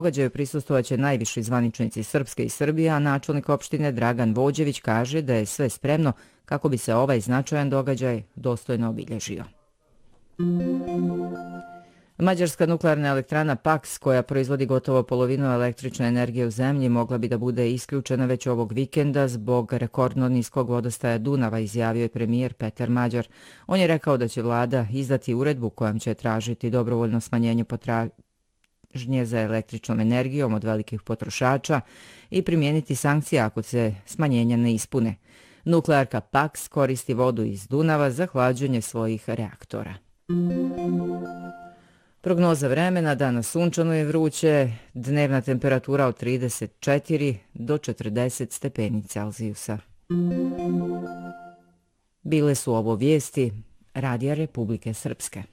Događaju prisustvovaće najviši zvaničnici Srpske i Srbije, a načelnik opštine Dragan Vođević kaže da je sve spremno kako bi se ovaj značajan događaj dostojno obilježio. Mađarska nuklearna elektrana Paks, koja proizvodi gotovo polovinu električne energije u zemlji, mogla bi da bude isključena već ovog vikenda zbog rekordno niskog vodostaja Dunava, izjavio je premijer Petar Mađar. On je rekao da će vlada izdati uredbu kojom će tražiti dobrovoljno smanjenje potražnje za električnom energijom od velikih potrošača i primijeniti sankcije ako se smanjenja ne ispune. Nuklearka Paks koristi vodu iz Dunava za hlađenje svojih reaktora. Prognoza vremena: danas sunčano i vruće, dnevna temperatura od 34 do 40 stepeni Celzijusa. Bile su ovo vijesti Radija Republike Srpske.